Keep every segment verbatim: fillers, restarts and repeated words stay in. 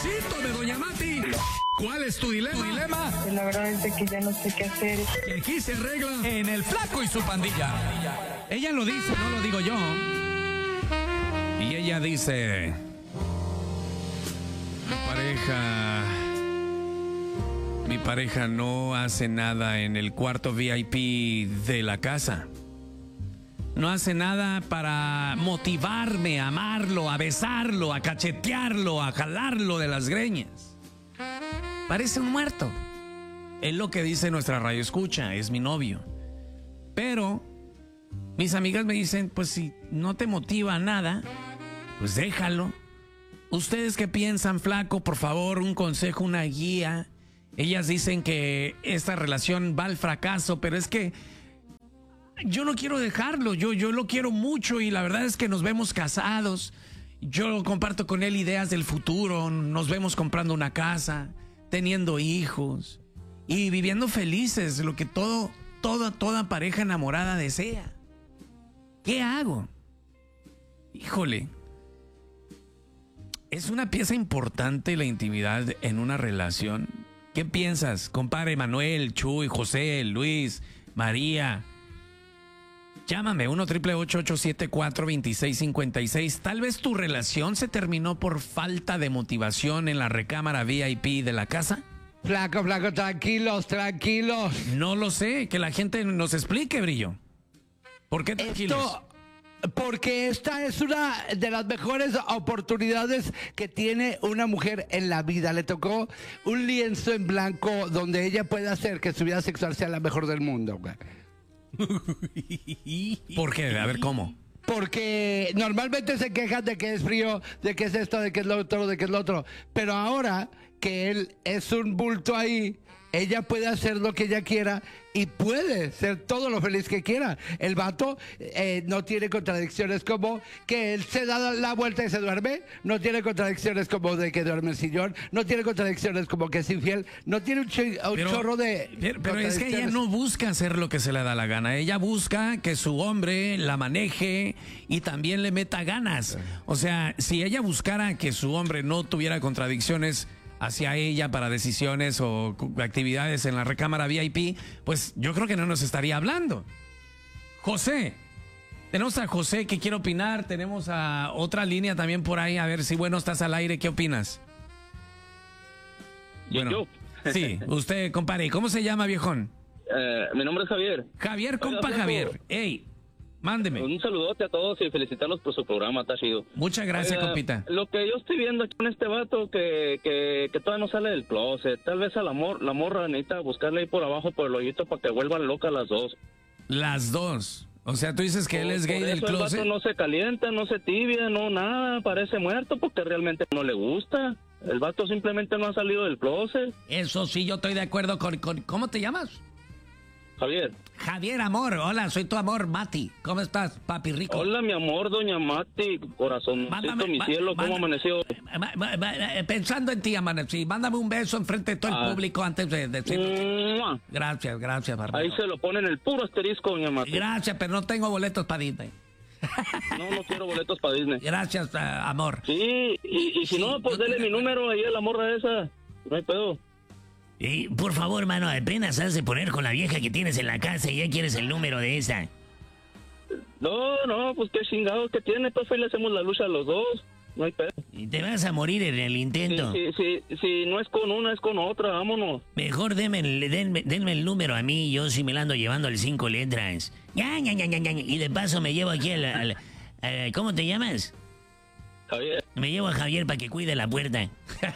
Chito de Doña Mati. ¿Cuál es tu dilema? ¿Tu dilema? La verdad es de que ya no sé qué hacer. Que aquí se arregla En El Flaco y su pandilla. Ella lo dice, no lo digo yo. Y ella dice: mi pareja, mi pareja no hace nada en el cuarto V I P de la casa. No hace nada para motivarme a amarlo, a besarlo, a cachetearlo, a jalarlo de las greñas. Parece un muerto. Es lo que dice nuestra radio escucha, es mi novio. Pero mis amigas me dicen, pues si no te motiva nada, pues déjalo. ¿Ustedes qué piensan, Flaco? Por favor, un consejo, una guía. Ellas dicen que esta relación va al fracaso, pero es que yo no quiero dejarlo, yo, yo lo quiero mucho y la verdad es que nos vemos casados. Yo comparto con él ideas del futuro, nos vemos comprando una casa, teniendo hijos y viviendo felices, lo que todo, toda, toda pareja enamorada desea. ¿Qué hago? Híjole, es una pieza importante la intimidad en una relación. ¿Qué piensas, compadre Manuel, Chuy, José, Luis, María? Llámame, uno triple ocho ocho siete cuatro dos seis cinco seis. Tal vez tu relación se terminó por falta de motivación en la recámara V I P de la casa. Flaco, flaco, tranquilos, tranquilos. No lo sé, que la gente nos explique, Brillo. ¿Por qué tranquilos? Esto, porque esta es una de las mejores oportunidades que tiene una mujer en la vida. Le tocó un lienzo en blanco donde ella puede hacer que su vida sexual sea la mejor del mundo, güey. ¿Por qué? A ver, ¿cómo? Porque normalmente se quejan de que es frío, de que es esto, de que es lo otro, de que es lo otro. Pero ahora que él es un bulto ahí, ella puede hacer lo que ella quiera y puede ser todo lo feliz que quiera. El vato eh, no tiene contradicciones como que él se da la vuelta y se duerme. No tiene contradicciones como de que duerme en el sillón. No tiene contradicciones como que es infiel. No tiene un, ch un pero, chorro de Pero, pero es que ella no busca hacer lo que se le da la gana. Ella busca que su hombre la maneje y también le meta ganas. O sea, si ella buscara que su hombre no tuviera contradicciones hacia ella para decisiones o actividades en la recámara V I P, pues yo creo que no nos estaría hablando. José, tenemos a José que quiere opinar, tenemos a otra línea también por ahí, a ver si bueno estás al aire, ¿qué opinas? Bueno, yo. Sí, usted, compadre, ¿cómo se llama, viejón? Eh, mi nombre es Javier. Javier, compa Oiga, Javier, ey, mándeme. Un saludote a todos y felicitarlos por su programa, está chido. Muchas gracias, Oiga, compita. Lo que yo estoy viendo aquí con este vato que, que, que todavía no sale del closet, tal vez a la, mor la morra necesita buscarle ahí por abajo por el hoyito para que vuelvan locas las dos. Las dos. O sea, tú dices que él es gay Por del eso el closet. vato no se calienta, no se tibia, no nada, parece muerto porque realmente no le gusta. El vato simplemente no ha salido del closet. Eso sí, yo estoy de acuerdo con, con... ¿Cómo te llamas? Javier. Javier, amor. Hola, soy tu amor, Mati. ¿Cómo estás, papi rico? Hola, mi amor, doña Mati, corazoncito, Mándame, mi ma- cielo, ¿cómo manda- amaneció? Ma- ma- ma- eh, Pensando en ti, amanecí. Mándame un beso enfrente de todo el Ah. público antes de decir... ¡Mua! Gracias, gracias, barbero. Ahí se lo ponen el puro asterisco, doña Mati. Gracias, pero no tengo boletos para Disney. No, no quiero boletos para Disney. Gracias, eh, amor. Sí, y, y si Sí, no, pues no dele te- mi número ahí a la morra esa. No hay pedo. Y por favor, mano, apenas has de poner con la vieja que tienes en la casa y ya quieres el número de esa. No, no, pues qué chingados que tiene, pues ahí le hacemos la lucha a los dos. No hay pedo. Y te vas a morir en el Si intento. sí, sí, sí, sí, no es con una, es con otra, vámonos. Mejor denme, el- denme, denme el número a mí, yo sí me la ando llevando al cinco letras. Ya, ya, ya, ya, ya, y de paso me llevo aquí al... al- al- ¿cómo te llamas? Javier. Me llevo a Javier para que cuide la puerta.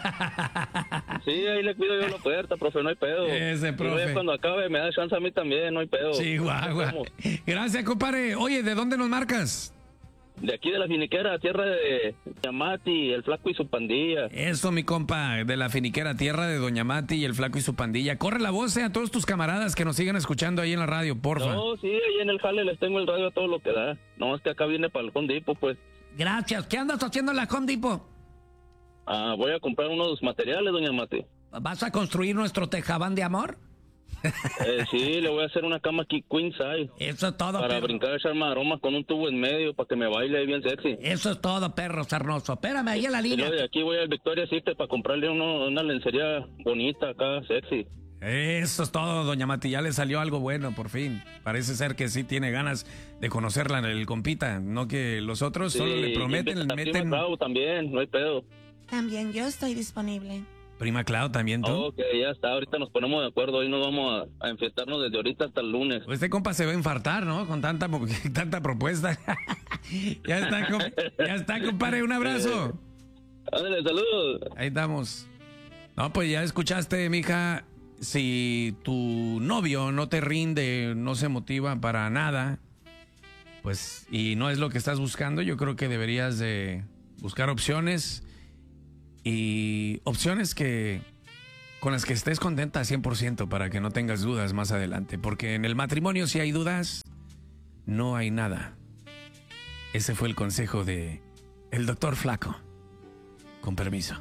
Sí, ahí le cuido yo la puerta, profe, no hay pedo. Ese, Y profe. luego cuando acabe me da chance a mí también, no hay pedo. Sí, guau, guau. Vamos. Gracias, compadre. Oye, ¿de dónde nos marcas? De aquí de la finiquera, tierra de Yamati, el flaco y su pandilla. Eso, mi compa, de la finiquera tierra de Doña Mati y el flaco y su pandilla. Corre la voz eh, a todos tus camaradas que nos sigan escuchando ahí en la radio, porfa. No, sí, ahí en el jale les tengo el radio a todo lo que da. No, es que acá viene para el Condipo, pues. Gracias. ¿Qué andas haciendo en la Home Depot? Ah, voy a comprar unos materiales, doña Mati. ¿Vas a construir nuestro tejabán de amor? Eh, sí, le voy a hacer una cama aquí queen size. Eso es todo, Para perro. brincar, echar maromas con un tubo en medio para que me baile bien sexy. Eso es todo, perro sarnoso. Espérame ahí en la Y línea. luego de aquí voy al Victoria's Secret para comprarle uno, una lencería bonita acá, sexy. Eso es todo, doña Mati. Ya le salió algo bueno, por fin. Parece ser que sí tiene ganas de conocerla el compita. No que los otros solo le prometen, le meten. Bravo también, no hay pedo. También yo estoy disponible. Prima Clau, ¿también tú? Ok, ya está, ahorita nos ponemos de acuerdo, hoy nos vamos a, a enfiestarnos desde ahorita hasta el lunes. Este compa se va a infartar, ¿no? Con tanta, tanta propuesta. Ya está, com- ya está, compadre. Un abrazo. Ándale, saludos. Ahí estamos. No, pues ya escuchaste, mija. Si tu novio no te rinde, no se motiva para nada, pues, y no es lo que estás buscando, yo creo que deberías de buscar opciones y opciones que con las que estés contenta cien por ciento para que no tengas dudas más adelante. Porque en el matrimonio, si hay dudas, no hay nada. Ese fue el consejo de el doctor Flaco. Con permiso.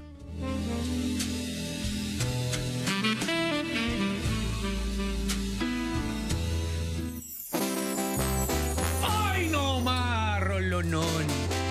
¡Ay, no más, Rolonón!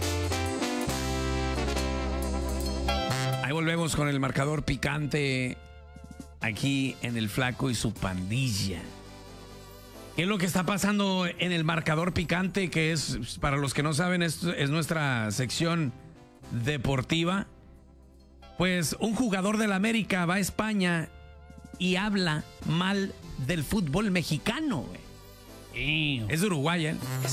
Ahí volvemos con el marcador picante aquí en el Flaco y su pandilla. ¿Qué es lo que está pasando en el marcador picante? Que es, para los que no saben, es, es nuestra sección deportiva. Pues un jugador del América va a España y habla mal del fútbol mexicano, güey. Es de Uruguay, ¿eh?